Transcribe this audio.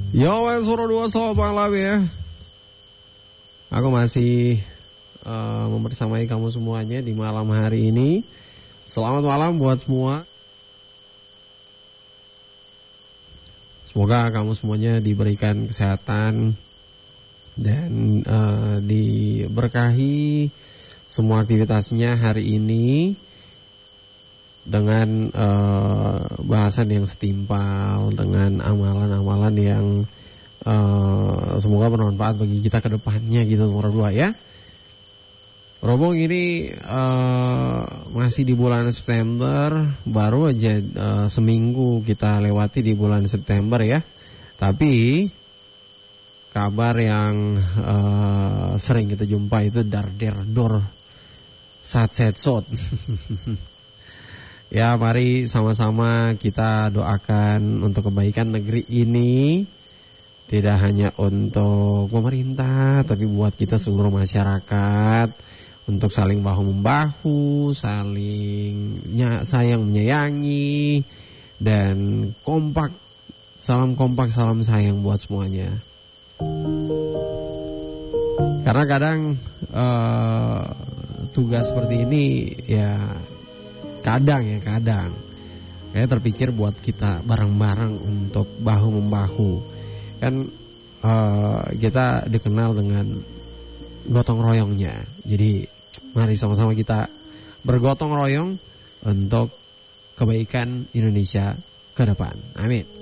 Yo, Suara 2 selamat malam ya. Aku masih membersamai kamu semuanya di malam hari ini. Selamat malam buat semua. Semoga kamu semuanya diberikan kesehatan dan diberkahi semua aktivitasnya hari ini dengan bahasan yang setimpal, dengan amalan-amalan yang semoga bermanfaat bagi kita ke depannya gitu, nomor 2 ya. Berhubung ini masih di bulan September, baru aja seminggu kita lewati di bulan September ya. Tapi kabar yang sering kita jumpa itu dar-der-dor, sat-set-sot. Ya, mari sama-sama kita doakan untuk kebaikan negeri ini. Tidak hanya untuk pemerintah, tapi buat kita seluruh masyarakat. Untuk saling bahu-membahu, saling sayang menyayangi, dan kompak, salam sayang buat semuanya. Karena kadang tugas seperti ini ya kadang kayak terpikir buat kita bareng-bareng untuk bahu-membahu. Kan kita dikenal dengan gotong royongnya. Jadi mari sama-sama kita bergotong royong untuk kebaikan Indonesia ke depan. Amin.